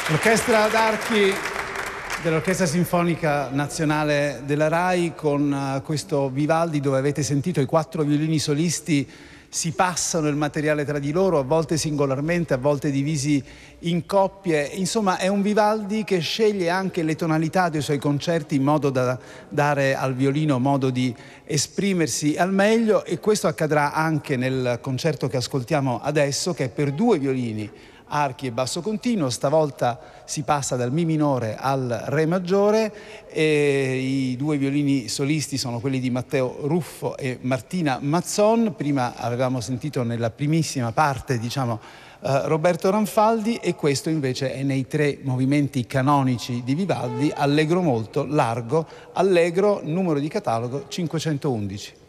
L'Orchestra d'Archi dell'Orchestra Sinfonica Nazionale della RAI con questo Vivaldi dove avete sentito i 4 violini solisti si passano il materiale tra di loro, a volte singolarmente, a volte divisi in coppie. Insomma, è un Vivaldi che sceglie anche le tonalità dei suoi concerti in modo da dare al violino modo di esprimersi al meglio, e questo accadrà anche nel concerto che ascoltiamo adesso, che è per 2 violini, archi e basso continuo. Stavolta si passa dal Mi minore al Re maggiore e i 2 violini solisti sono quelli di Matteo Ruffo e Martina Mazzon. Prima avevamo sentito nella primissima parte, Roberto Ranfaldi, e questo invece è nei 3 movimenti canonici di Vivaldi: allegro molto, largo, allegro, numero di catalogo 511.